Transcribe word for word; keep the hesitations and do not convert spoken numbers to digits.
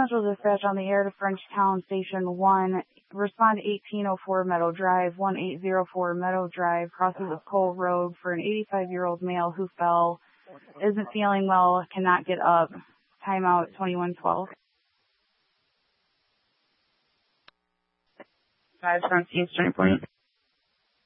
Central Dispatch on the air to Frenchtown Station one. Respond to eighteen oh four Meadow Drive, one eight zero four Meadow Drive, crosses of Cole Road for an eighty-five-year-old male who fell, isn't feeling well, cannot get up. Timeout twenty-one twelve. Five from Eastern Point.